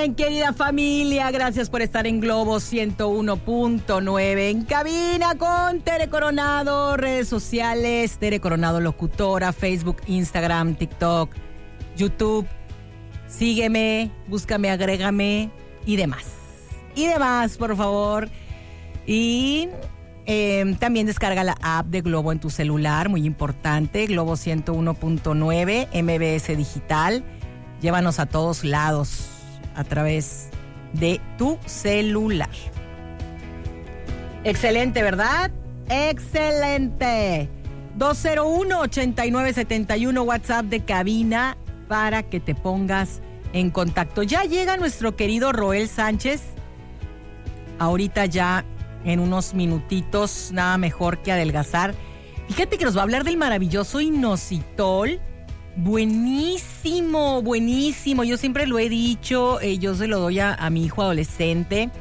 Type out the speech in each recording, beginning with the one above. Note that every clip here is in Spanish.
bien, querida familia, gracias por estar en Globo 101.9, en cabina con Tere Coronado, redes sociales, Tere Coronado Locutora, Facebook, Instagram, TikTok, YouTube. Sígueme, búscame, agrégame y demás. Y demás, por favor. Y también descarga la app de Globo en tu celular, muy importante, Globo 101.9, MBS Digital. Llévanos a todos lados a través de tu celular. Excelente, ¿verdad? Excelente. 201-8971, WhatsApp de cabina para que te pongas en contacto. Ya llega nuestro querido Roel Sánchez. Ahorita ya en unos minutitos, nada mejor que adelgazar. Fíjate que nos va a hablar del maravilloso inositol. Buenísimo, buenísimo. Yo siempre lo he dicho, yo se lo doy a mi hijo adolescente.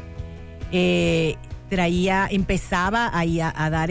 Empezaba ahí a dar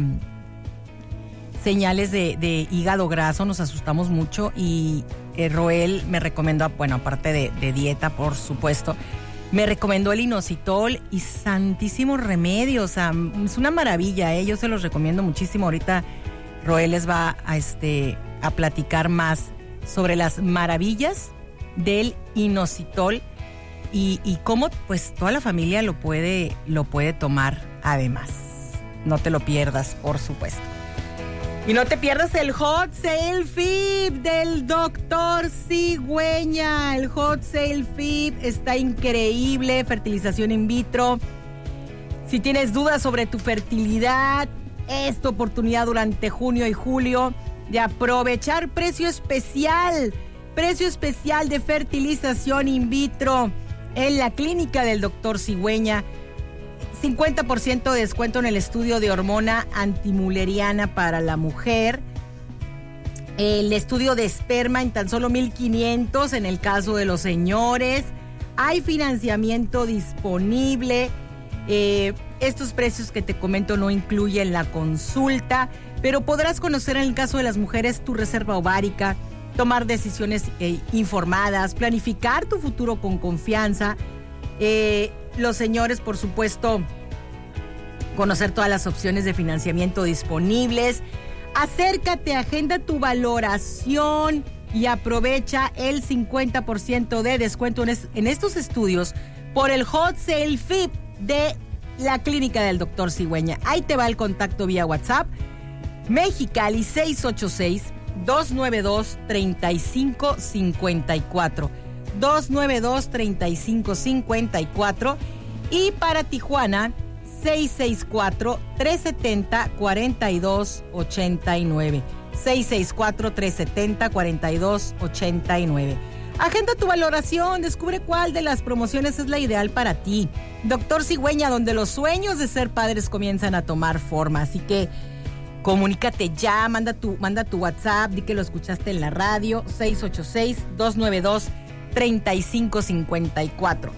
señales de hígado graso, nos asustamos mucho y Roel me recomendó, bueno, aparte de dieta, por supuesto, me recomendó el inositol y santísimo remedio, o sea, es una maravilla, yo se los recomiendo muchísimo. Ahorita Roel les va a platicar más sobre las maravillas del inositol y cómo pues toda la familia lo puede tomar además. No te lo pierdas, por supuesto. Y no te pierdas el Hot Sale FIB del Dr. Cigüeña. El Hot Sale FIB está increíble, fertilización in vitro. Si tienes dudas sobre tu fertilidad, es tu oportunidad durante junio y julio de aprovechar precio especial de fertilización in vitro en la clínica del Dr. Cigüeña. 50% de descuento en el estudio de hormona antimuleriana para la mujer. El estudio de esperma en tan solo 1,500 en el caso de los señores. Hay financiamiento disponible. Estos precios que te comento no incluyen la consulta, pero podrás conocer en el caso de las mujeres tu reserva ovárica, tomar decisiones informadas, planificar tu futuro con confianza. Los señores, por supuesto, conocer todas las opciones de financiamiento disponibles. Acércate, agenda tu valoración y aprovecha el 50% de descuento en estos estudios por el Hot Sale FIB de la clínica del Dr. Cigüeña. Ahí te va el contacto vía WhatsApp. Mexicali 686-292-3554. 292-3554 y para Tijuana 664-370-4289. 664-370-4289. Agenda tu valoración, descubre cuál de las promociones es la ideal para ti. Dr. Cigüeña, donde los sueños de ser padres comienzan a tomar forma. Así que comunícate ya, manda tu WhatsApp, di que lo escuchaste en la radio. 686-292-3554.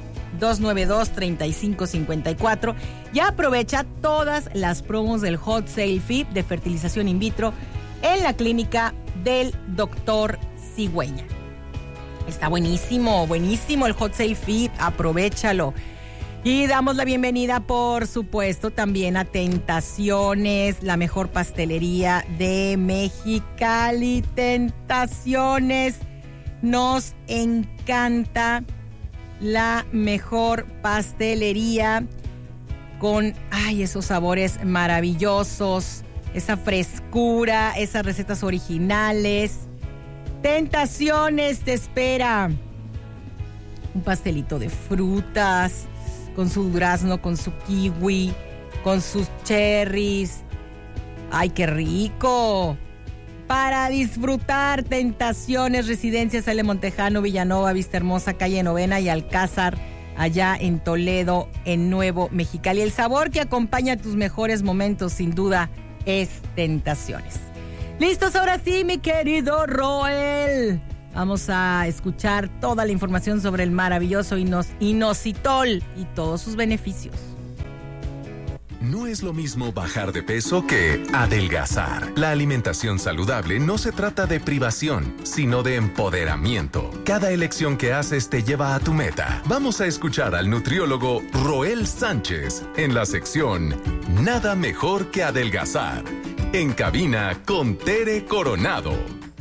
292-3554. Ya aprovecha todas las promos del Hot Sale FIB de fertilización in vitro en la clínica del Dr. Cigüeña. Está buenísimo, buenísimo el Hot Sale FIB, aprovéchalo. Y damos la bienvenida, por supuesto, también a Tentaciones, la mejor pastelería de Mexicali. Tentaciones, nos encanta la mejor pastelería con esos sabores maravillosos, esa frescura, esas recetas originales. Tentaciones te espera. Un pastelito de frutas, con su durazno, con su kiwi, con sus cherries. ¡Ay, qué rico! Para disfrutar, Tentaciones, Residencias L. Montejano, Villanova, Vista Hermosa, Calle Novena y Alcázar, allá en Toledo, en Nuevo Mexicali. El sabor que acompaña tus mejores momentos, sin duda, es Tentaciones. ¿Listos? Ahora sí, mi querido Roel. Vamos a escuchar toda la información sobre el maravilloso inositol y todos sus beneficios. No es lo mismo bajar de peso que adelgazar. La alimentación saludable no se trata de privación, sino de empoderamiento. Cada elección que haces te lleva a tu meta. Vamos a escuchar al nutriólogo Roel Sánchez en la sección Nada mejor que adelgazar. En cabina con Tere Coronado.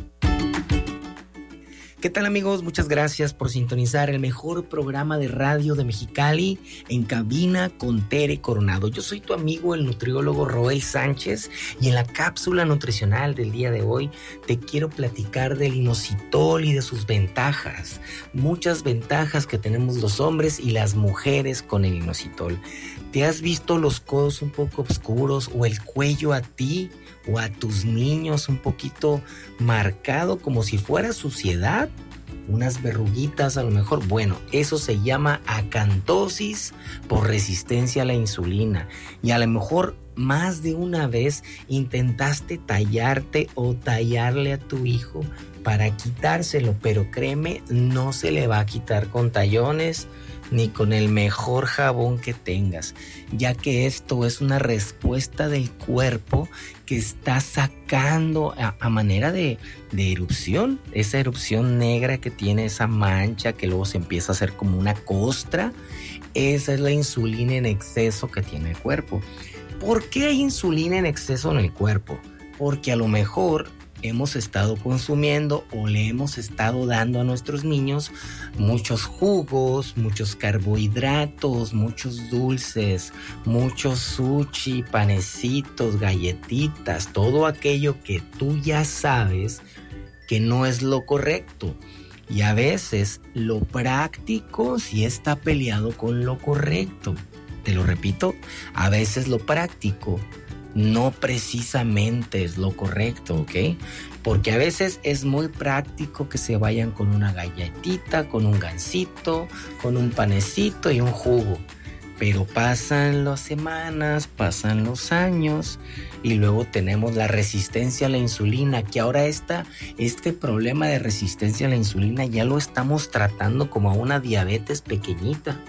¿Qué tal, amigos? Muchas gracias por sintonizar el mejor programa de radio de Mexicali, En Cabina con Tere Coronado. Yo soy tu amigo, el nutriólogo Roel Sánchez, y en la cápsula nutricional del día de hoy te quiero platicar del inositol y de sus ventajas. Muchas ventajas que tenemos los hombres y las mujeres con el inositol. ¿Te has visto los codos un poco oscuros o el cuello a ti o a tus niños un poquito marcado como si fuera suciedad? Unas verruguitas a lo mejor. Bueno, eso se llama acantosis por resistencia a la insulina. Y a lo mejor más de una vez intentaste tallarte o tallarle a tu hijo para quitárselo, pero créeme, no se le va a quitar con tallones ni con el mejor jabón que tengas, ya que esto es una respuesta del cuerpo que está sacando a manera de erupción, esa erupción negra que tiene esa mancha que luego se empieza a hacer como una costra. Esa es la insulina en exceso que tiene el cuerpo. ¿Por qué hay insulina en exceso en el cuerpo? Porque a lo mejor hemos estado consumiendo o le hemos estado dando a nuestros niños muchos jugos, muchos carbohidratos, muchos dulces, muchos sushi, panecitos, galletitas, todo aquello que tú ya sabes que no es lo correcto. Y a veces lo práctico sí está peleado con lo correcto. Te lo repito, a veces lo práctico no precisamente es lo correcto, ¿ok? Porque a veces es muy práctico que se vayan con una galletita, con un gansito, con un panecito y un jugo. Pero pasan las semanas, pasan los años y luego tenemos la resistencia a la insulina, que ahora este problema de resistencia a la insulina ya lo estamos tratando como a una diabetes pequeñita.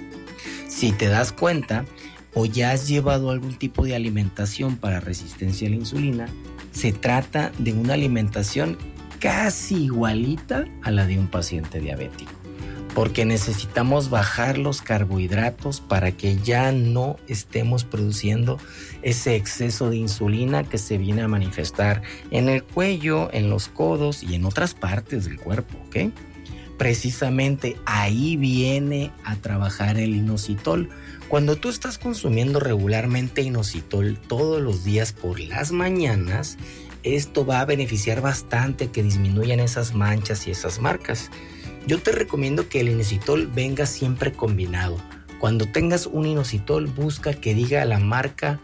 Si te das cuenta, o ya has llevado algún tipo de alimentación para resistencia a la insulina, se trata de una alimentación casi igualita a la de un paciente diabético, porque necesitamos bajar los carbohidratos para que ya no estemos produciendo ese exceso de insulina que se viene a manifestar en el cuello, en los codos y en otras partes del cuerpo, ¿ok? Precisamente ahí viene a trabajar el inositol. Cuando tú estás consumiendo regularmente inositol todos los días por las mañanas, esto va a beneficiar bastante que disminuyan esas manchas y esas marcas. Yo te recomiendo que el inositol venga siempre combinado. Cuando tengas un inositol, busca que diga la marca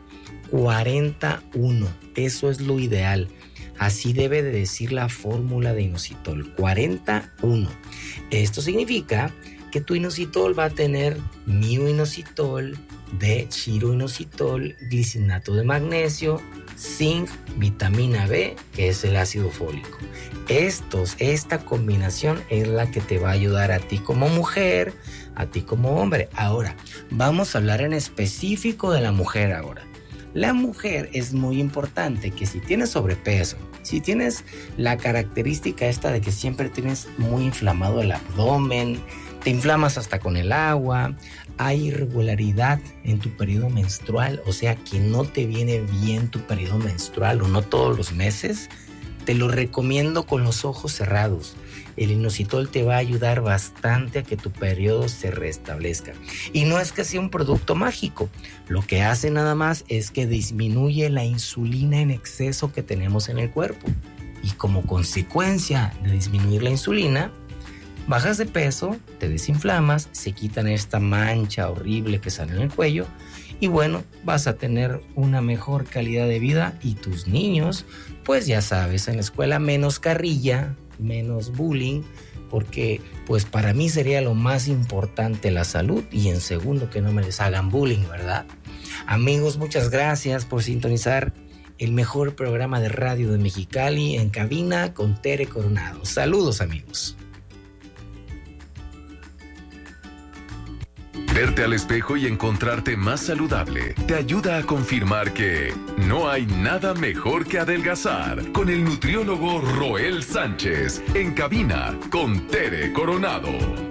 41. Eso es lo ideal. Así debe de decir la fórmula de inositol, 41. Esto significa que tu inositol va a tener mioinositol, D-chiroinositol, glicinato de magnesio, zinc, vitamina B, que es el ácido fólico. Esta combinación es la que te va a ayudar a ti como mujer, a ti como hombre. Ahora, vamos a hablar en específico de la mujer ahora. La mujer es muy importante que si tienes sobrepeso, si tienes la característica esta de que siempre tienes muy inflamado el abdomen, te inflamas hasta con el agua, hay irregularidad en tu periodo menstrual, o sea que no te viene bien tu periodo menstrual o no todos los meses, te lo recomiendo con los ojos cerrados. El inositol te va a ayudar bastante a que tu periodo se restablezca. Y no es que sea un producto mágico. Lo que hace nada más es que disminuye la insulina en exceso que tenemos en el cuerpo. Y como consecuencia de disminuir la insulina, bajas de peso, te desinflamas, se quitan esta mancha horrible que sale en el cuello y bueno, vas a tener una mejor calidad de vida y tus niños, pues ya sabes, en la escuela menos carrilla, menos bullying, porque pues para mí sería lo más importante la salud y en segundo que no me les hagan bullying, ¿verdad? Amigos, muchas gracias por sintonizar el mejor programa de radio de Mexicali, En Cabina con Tere Coronado. Saludos, amigos. Verte al espejo y encontrarte más saludable te ayuda a confirmar que no hay nada mejor que adelgazar con el nutriólogo Roel Sánchez en cabina con Tere Coronado.